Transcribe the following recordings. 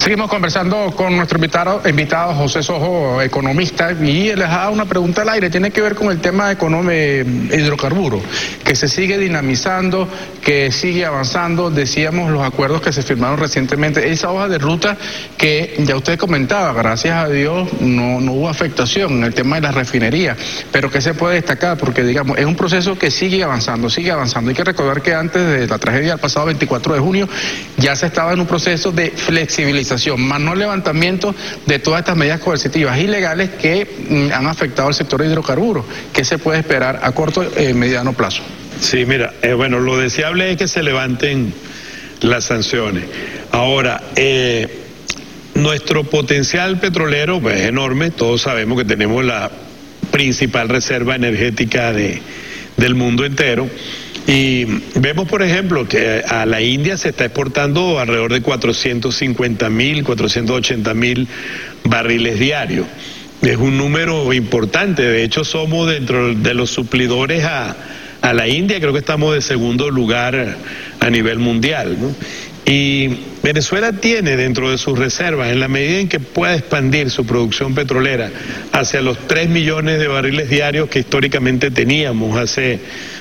Seguimos conversando con nuestro invitado José Sojo, economista, y les da una pregunta al aire. Tiene que ver con el tema de hidrocarburos, que se sigue dinamizando, que sigue avanzando. Decíamos los acuerdos que se firmaron recientemente, esa hoja de ruta que ya usted comentaba, gracias a Dios no hubo afectación en el tema de la refinería, pero que se puede destacar porque, digamos, es un proceso que sigue avanzando. Hay que recordar que antes de la tragedia del pasado 24 de junio ya se estaba en un proceso de flexibilización, más no levantamiento de todas estas medidas coercitivas ilegales que han afectado al sector de hidrocarburos. ¿Qué se puede esperar a corto y mediano plazo? Sí, mira, bueno, lo deseable es que se levanten las sanciones. Ahora, nuestro potencial petrolero pues, es enorme. Todos sabemos que tenemos la principal reserva energética del mundo entero. Y vemos, por ejemplo, que a la India se está exportando alrededor de 450.000, 480.000 barriles diarios. Es un número importante. De hecho, somos dentro de los suplidores a la India. Creo que estamos de segundo lugar a nivel mundial, ¿no? Y Venezuela tiene dentro de sus reservas, en la medida en que pueda expandir su producción petrolera hacia los 3 millones de barriles diarios que históricamente teníamos hace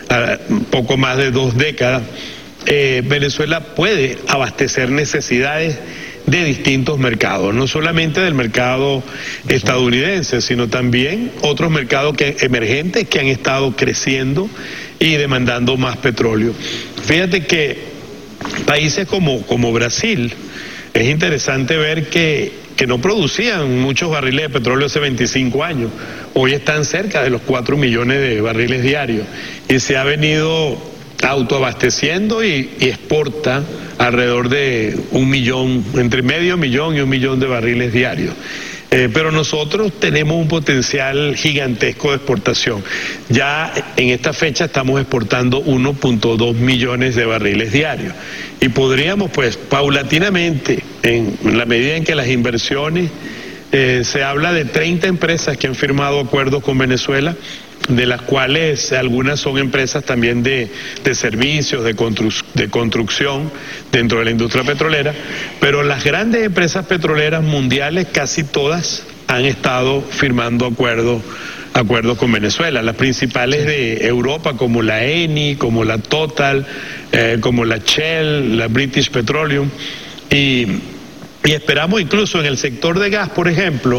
poco más de 2 décadas, Venezuela puede abastecer necesidades de distintos mercados, no solamente del mercado estadounidense, sino también otros mercados emergentes que han estado creciendo y demandando más petróleo. Fíjate que países como Brasil, es interesante ver que no producían muchos barriles de petróleo hace 25 años, hoy están cerca de los 4 millones de barriles diarios y se ha venido autoabasteciendo y exporta alrededor de 1 millón, entre medio millón y 1 millón de barriles diarios. Pero nosotros tenemos un potencial gigantesco de exportación. Ya en esta fecha estamos exportando 1.2 millones de barriles diarios. Y podríamos, pues, paulatinamente, en la medida en que las inversiones, se habla de 30 empresas que han firmado acuerdos con Venezuela, de las cuales algunas son empresas también de servicios, de construcción dentro de la industria petrolera, pero las grandes empresas petroleras mundiales casi todas han estado firmando acuerdos con Venezuela. Las principales de Europa como la Eni, como la Total, como la Shell, la British Petroleum, y esperamos incluso en el sector de gas, por ejemplo,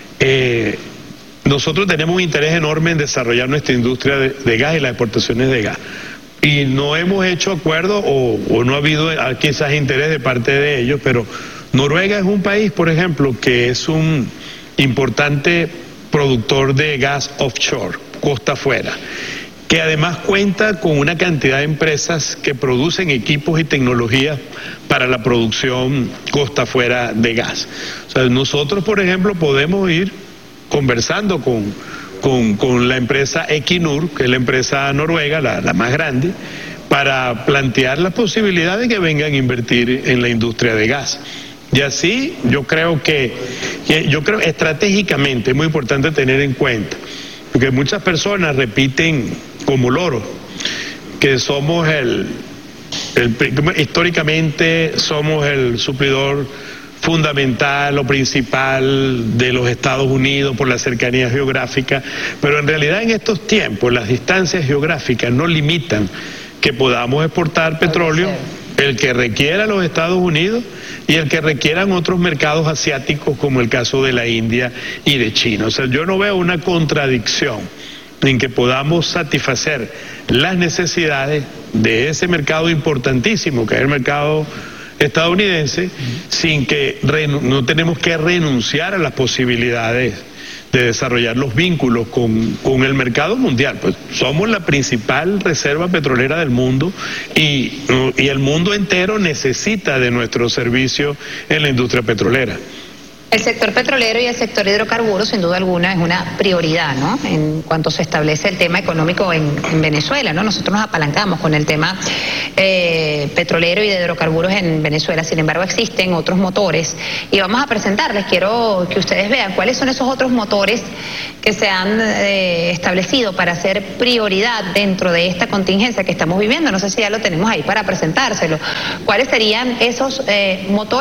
nosotros tenemos un interés enorme en desarrollar nuestra industria de gas y las exportaciones de gas. Y no hemos hecho acuerdo o no ha habido quizás interés de parte de ellos, pero Noruega es un país, por ejemplo, que es un importante productor de gas offshore, costa afuera, que además cuenta con una cantidad de empresas que producen equipos y tecnologías para la producción costa afuera de gas. O sea, nosotros, por ejemplo, podemos ir conversando con la empresa Equinor, que es la empresa noruega, la más grande, para plantear la posibilidad de que vengan a invertir en la industria de gas. Y así yo creo estratégicamente es muy importante tener en cuenta, porque muchas personas repiten como loro que somos históricamente somos el suplidor fundamental o principal de los Estados Unidos por la cercanía geográfica, pero en realidad en estos tiempos las distancias geográficas no limitan que podamos exportar petróleo, el que requiera los Estados Unidos y el que requieran otros mercados asiáticos como el caso de la India y de China. O sea, yo no veo una contradicción en que podamos satisfacer las necesidades de ese mercado importantísimo que es el mercado estadounidense, sin que no tenemos que renunciar a las posibilidades de desarrollar los vínculos con el mercado mundial. Pues somos la principal reserva petrolera del mundo y el mundo entero necesita de nuestro servicio en la industria petrolera. El sector petrolero y el sector hidrocarburos, sin duda alguna, es una prioridad, ¿no? En cuanto se establece el tema económico en Venezuela, ¿no? Nosotros nos apalancamos con el tema petrolero y de hidrocarburos en Venezuela. Sin embargo, existen otros motores y vamos a presentarles. Quiero que ustedes vean cuáles son esos otros motores que se han establecido para ser prioridad dentro de esta contingencia que estamos viviendo. No sé si ya lo tenemos ahí para presentárselo. ¿Cuáles serían esos motores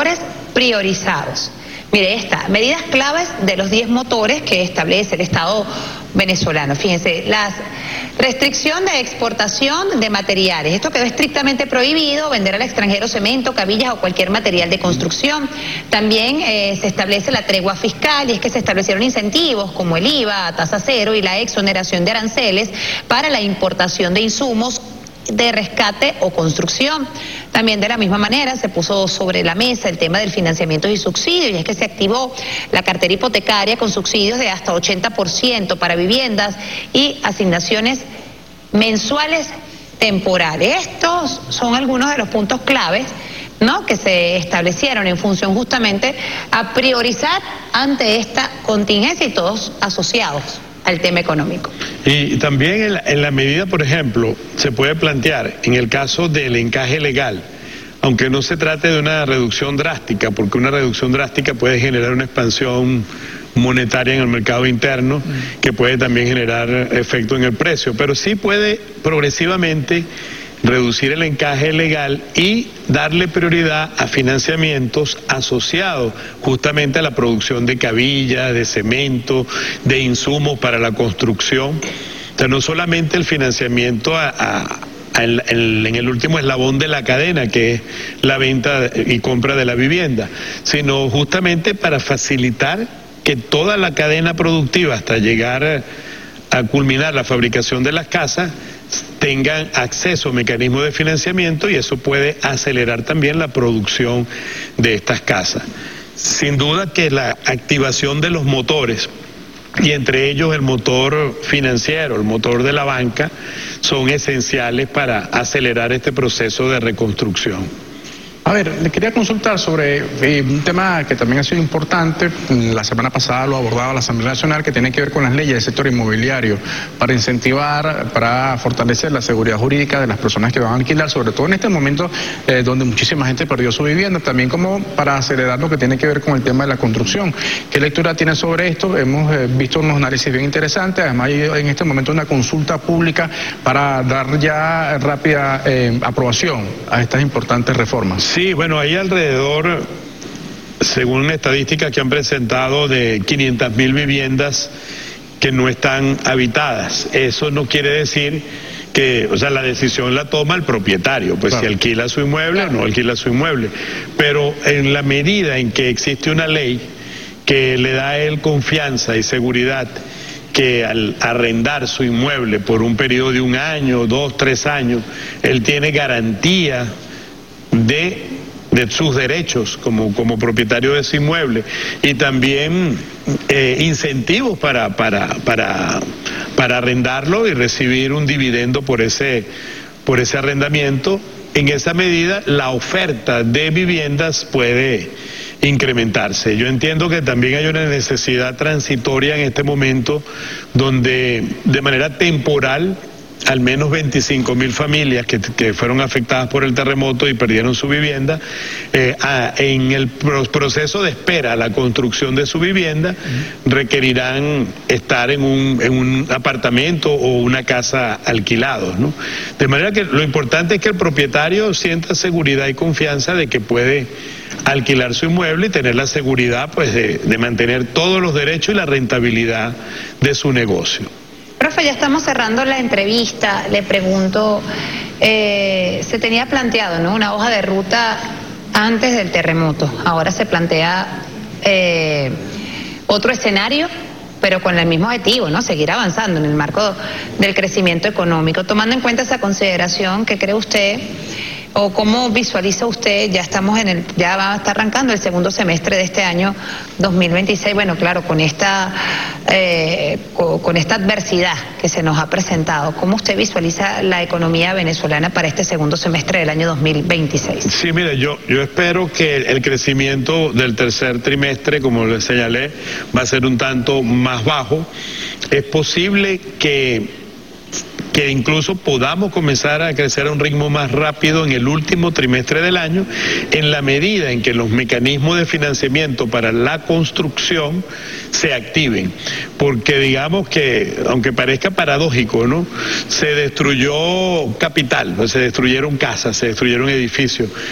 priorizados. Mire, medidas claves de los 10 motores que establece el Estado venezolano. Fíjense, la restricción de exportación de materiales. Esto quedó estrictamente prohibido, vender al extranjero cemento, cabillas o cualquier material de construcción. También se establece la tregua fiscal, y es que se establecieron incentivos como el IVA, tasa cero y la exoneración de aranceles para la importación de insumos de rescate o construcción. También de la misma manera se puso sobre la mesa el tema del financiamiento y subsidios, y es que se activó la cartera hipotecaria con subsidios de hasta 80% para viviendas y asignaciones mensuales temporales. Estos son algunos de los puntos claves, ¿no?, que se establecieron en función justamente a priorizar ante esta contingencia, y todos asociados al tema económico. Y también en la medida, por ejemplo, se puede plantear en el caso del encaje legal, aunque no se trate de una reducción drástica, porque una reducción drástica puede generar una expansión monetaria en el mercado interno, que puede también generar efecto en el precio, pero sí puede progresivamente reducir el encaje legal y darle prioridad a financiamientos asociados justamente a la producción de cabillas, de cemento, de insumos para la construcción. O sea, no solamente el financiamiento en el último eslabón de la cadena, que es la venta y compra de la vivienda, sino justamente para facilitar que toda la cadena productiva hasta llegar a culminar la fabricación de las casas tengan acceso a mecanismos de financiamiento, y eso puede acelerar también la producción de estas casas. Sin duda que la activación de los motores, y entre ellos el motor financiero, el motor de la banca, son esenciales para acelerar este proceso de reconstrucción. A ver, le quería consultar sobre un tema que también ha sido importante. La semana pasada lo abordaba la Asamblea Nacional, que tiene que ver con las leyes del sector inmobiliario para incentivar, para fortalecer la seguridad jurídica de las personas que van a alquilar, sobre todo en este momento donde muchísima gente perdió su vivienda, también como para acelerar lo que tiene que ver con el tema de la construcción. ¿Qué lectura tiene sobre esto? Hemos visto unos análisis bien interesantes, además hay en este momento una consulta pública para dar ya rápida aprobación a estas importantes reformas. Sí, bueno, hay alrededor, según estadísticas que han presentado, de 500.000 viviendas que no están habitadas. Eso no quiere decir que, o sea, la decisión la toma el propietario, pues claro, si alquila su inmueble o no alquila su inmueble. Pero en la medida en que existe una ley que le da a él confianza y seguridad, que al arrendar su inmueble por un periodo de 1 año, 2, 3 años, él tiene garantía de sus derechos como propietario de ese inmueble, y también incentivos para arrendarlo y recibir un dividendo por ese arrendamiento. En esa medida la oferta de viviendas puede incrementarse. Yo entiendo que también hay una necesidad transitoria en este momento, donde de manera temporal al menos 25.000 familias que fueron afectadas por el terremoto y perdieron su vivienda, en el proceso de espera a la construcción de su vivienda, requerirán estar en un apartamento o una casa alquilados, ¿no? De manera que lo importante es que el propietario sienta seguridad y confianza de que puede alquilar su inmueble y tener la seguridad, pues, de mantener todos los derechos y la rentabilidad de su negocio. Profe, ya estamos cerrando la entrevista. Le pregunto, se tenía planteado, ¿no?, una hoja de ruta antes del terremoto. Ahora se plantea otro escenario, pero con el mismo objetivo, ¿no?, seguir avanzando en el marco del crecimiento económico. Tomando en cuenta esa consideración, ¿qué cree usted o cómo visualiza usted? Ya va a estar arrancando el segundo semestre de este año 2026. Bueno, claro, con esta adversidad que se nos ha presentado, ¿cómo usted visualiza la economía venezolana para este segundo semestre del año 2026? Sí, mire, yo espero que el crecimiento del tercer trimestre, como le señalé, va a ser un tanto más bajo. Es posible que incluso podamos comenzar a crecer a un ritmo más rápido en el último trimestre del año, en la medida en que los mecanismos de financiamiento para la construcción se activen. Porque digamos que, aunque parezca paradójico, ¿no?, se destruyó capital, se destruyeron casas, se destruyeron edificios,